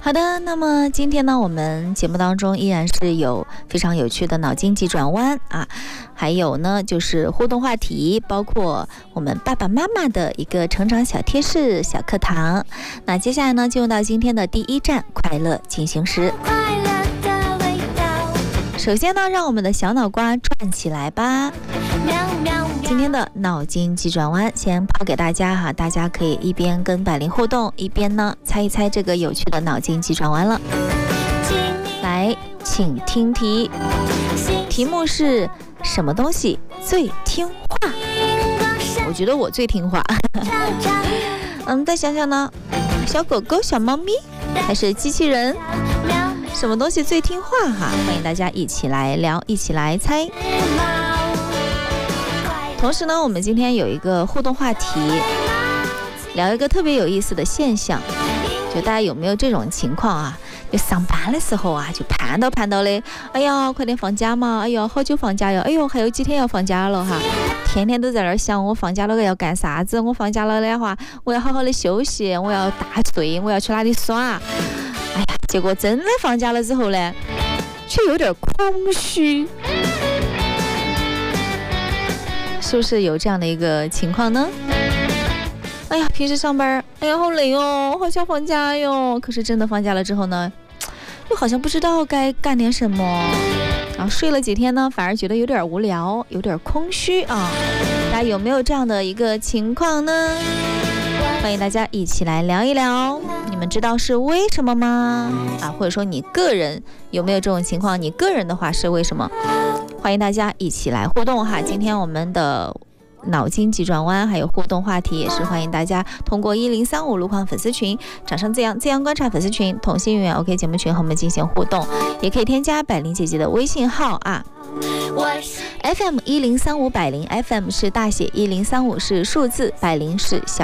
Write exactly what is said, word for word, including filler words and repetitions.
好的，那么今天呢，我们节目当中依然是有非常有趣的脑筋急转弯啊，还有呢就是互动话题，包括我们爸爸妈妈的一个成长小贴士、小课堂。那接下来呢，进入到今天的第一站快乐进行时。首先呢，让我们的小脑瓜转起来吧。今天的脑筋急转弯先抛给大家哈，大家可以一边跟百灵互动，一边呢猜一猜这个有趣的脑筋急转弯了。来，请听题，题目是什么东西最听话？我觉得我最听话。嗯，再想想呢，小狗狗、小猫咪还是机器人？什么东西最听话哈？欢迎大家一起来聊，一起来猜。同时呢，我们今天有一个互动话题，聊一个特别有意思的现象，就大家有没有这种情况啊？就上班的时候啊，就盼到盼到的，哎呀，快点放假嘛！哎呦，好久放假哟！哎呦，还有几天要放假了哈！天天都在那儿想，我放假了要干啥子？我放假了的话，我要好好的休息，我要大睡，我要去哪里耍？哎呀，结果真的放假了之后呢，却有点空虚。是不是有这样的一个情况呢？哎呀，平时上班，哎呀，好累哦，好想放假哟。可是真的放假了之后呢，又好像不知道该干点什么。然后睡了几天呢，反而觉得有点无聊，有点空虚啊。大家有没有这样的一个情况呢？欢迎大家一起来聊一聊，你们知道是为什么吗？啊，或者说你个人有没有这种情况？你个人的话是为什么？欢迎大家一起来互动哈！今天我们的脑筋急转弯还有互动话题，也是欢迎大家通过一零三五路况粉丝群、掌声自扬、自扬观察粉丝群、同心圆 OK 节目群和我们进行互动，也可以添加百灵姐姐的微信号啊。F M 一零三五百灵 F M 是大写，一零三五是数字，百灵是小